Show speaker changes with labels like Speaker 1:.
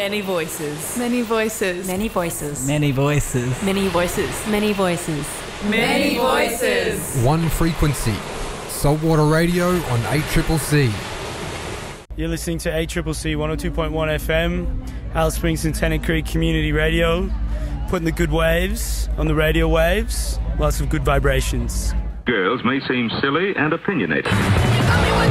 Speaker 1: Many voices.
Speaker 2: Many voices.
Speaker 1: Many voices.
Speaker 3: Many voices.
Speaker 1: Many voices. Many voices.
Speaker 2: Many voices.
Speaker 4: One frequency. Saltwater Radio on 8CCC.
Speaker 5: You're listening to 8CCC 102.1 FM, Alice Springs and Tennant Creek Community Radio, putting the good waves on the radio waves, lots of good vibrations.
Speaker 6: Girls may seem silly and opinionated.
Speaker 7: Only one